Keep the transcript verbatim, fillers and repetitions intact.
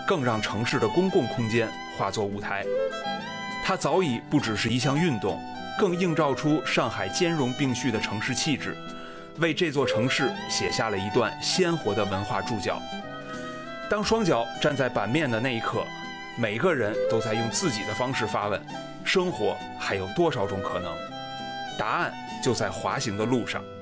更让城市的公共空间化作舞台。它早已不只是一项运动，更映照出上海兼容并蓄的城市气质，为这座城市写下了一段鲜活的文化注脚。当双脚站在版面的那一刻，每个人都在用自己的方式发问：生活还有多少种可能？答案就在滑行的路上。